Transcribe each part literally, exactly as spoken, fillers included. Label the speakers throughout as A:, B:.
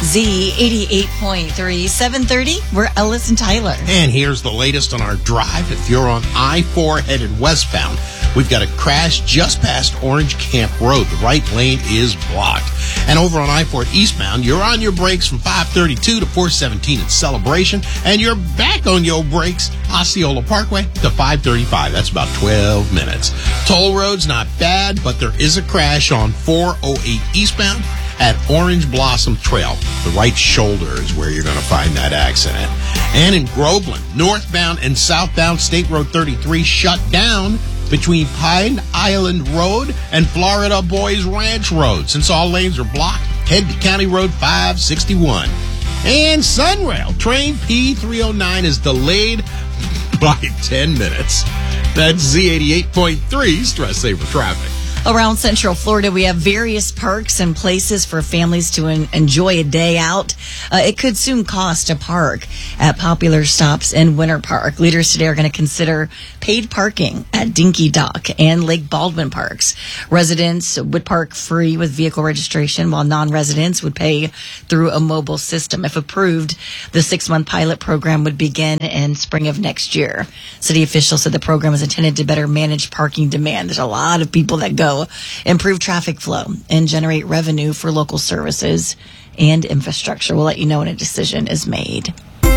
A: Z eighty-eight point three, seven thirty. We're Ellis and Tyler.
B: And here's the latest on our drive. If you're on I four headed westbound, we've got a crash just past Orange Camp Road. The right lane is blocked. And over on I four eastbound, you're on your brakes from five thirty-two to four seventeen at Celebration. And you're back on your brakes, Osceola Parkway to five thirty-five. That's about twelve minutes. Toll road's not bad, but there is a crash on four oh eight eastbound at Orange Blossom Trail. The right shoulder is where you're going to find that accident. And in Groveland, northbound and southbound State Road thirty-three shut down between Pine Island Road and Florida Boys Ranch Road. Since all lanes are blocked, head to County Road five sixty-one. And Sunrail train P three oh nine is delayed by ten minutes. That's Z eighty-eight point three, Stress Saver Traffic.
A: Around Central Florida, we have various parks and places for families to en- enjoy a day out. Uh, it could soon cost to park at popular stops in Winter Park. Leaders today are going to consider paid parking at Dinky Dock and Lake Baldwin parks. Residents would park free with vehicle registration, while non-residents would pay through a mobile system. If approved, the six-month pilot program would begin in spring of next year. City officials said the program is intended to better manage parking demand. There's a lot of people that go, improve traffic flow, and generate revenue for local services and infrastructure. We'll let you know when a decision is made.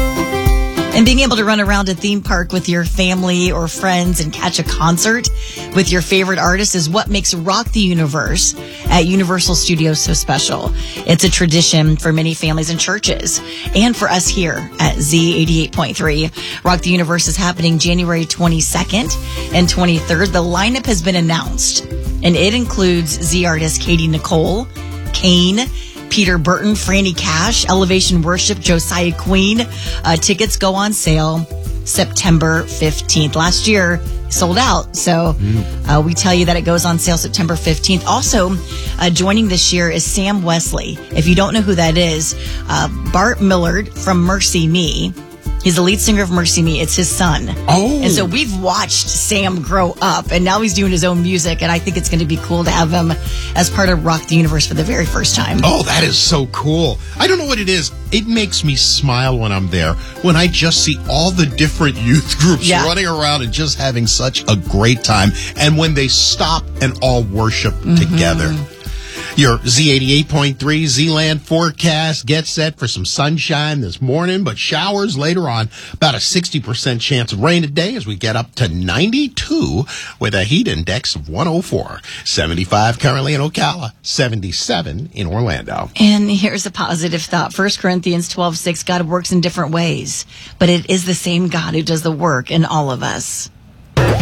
A: And being able to run around a theme park with your family or friends and catch a concert with your favorite artist is what makes Rock the Universe at Universal Studios so special. It's a tradition for many families and churches, and for us here at Z eighty-eight point three. Rock the Universe is happening January twenty-second and twenty-third. The lineup has been announced, and it includes Z artist Katie Nicole, Kane, Peter Burton, Franny Cash, Elevation Worship, Josiah Queen. Uh, tickets go on sale September fifteenth. Last year, sold out. So uh, we tell you that it goes on sale September fifteenth. Also, uh, joining this year is Sam Wesley. If you don't know who that is, uh, Bart Millard from Mercy Me. He's the lead singer of Mercy Me. It's his son.
B: Oh.
A: And so we've watched Sam grow up, and now he's doing his own music, and I think it's going to be cool to have him as part of Rock the Universe for the very first time.
B: Oh, that is so cool. I don't know what it is. It makes me smile when I'm there, when I just see all the different youth groups
A: Yeah.
B: running around and just having such a great time, and when they stop and all worship
A: Mm-hmm.
B: together. Your Z eighty-eight point three Z-Land forecast gets set for some sunshine this morning, but showers later on. About a sixty percent chance of rain today as we get up to ninety-two with a heat index of one oh four. seventy-five currently in Ocala, seventy-seven in Orlando.
A: And here's a positive thought. First Corinthians twelve six, God works in different ways, but it is the same God who does the work in all of us.